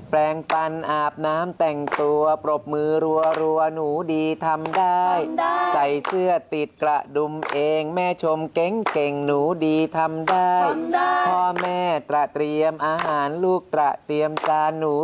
แปรงฟันอาบน้ำแต่งตัวปรบมือรัวหนูดีทำได้ใส่เสื้อติดกระดุมเองแม่ชมเก่งหนูดีทำได้พ่อแม่เตรียมอาหารลูกเตรียมจานหนู